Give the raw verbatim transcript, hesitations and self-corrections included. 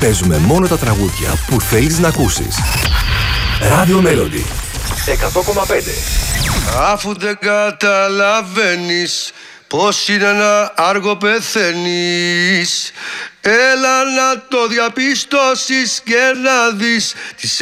παίζουμε μόνο τα τραγούδια που θέλεις να ακούσεις. Radio Melody εκατό κόμμα πέντε. Αφού δεν καταλαβαίνεις πως είναι να άργο πεθαίνεις, έλα να το διαπιστώσεις και να δεις τις